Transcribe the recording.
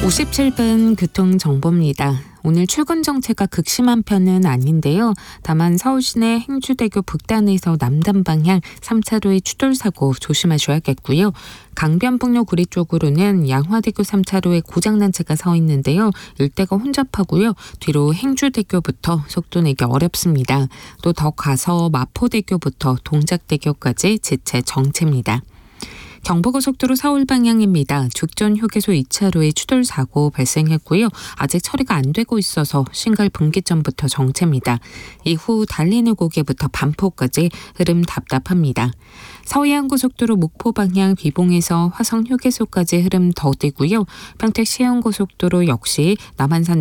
57분 교통정보입니다. 오늘 출근 정체가 극심한 편은 아닌데요. 다만 서울 시내 행주대교 북단에서 남단 방향 3차로의 추돌 사고 조심하셔야겠고요. 강변북로 구리 쪽으로는 양화대교 3차로에 고장난 차가 서 있는데요. 일대가 혼잡하고요. 뒤로 행주대교부터 속도 내기 어렵습니다. 또 더 가서 마포대교부터 동작대교까지 지체 정체입니다. 경부고속도로 서울 방향입니다. 죽전 휴게소 2차로에 추돌 사고 발생했고요. 아직 처리가 안 되고 있어서 신갈 분기점부터 정체입니다. 이후 달리는 고개부터 반포까지 흐름 답답합니다. 서해안고속도로 목포 방향 비봉에서 화성 휴게소까지 흐름 더디고요. 평택 시흥고속도로 역시 남한산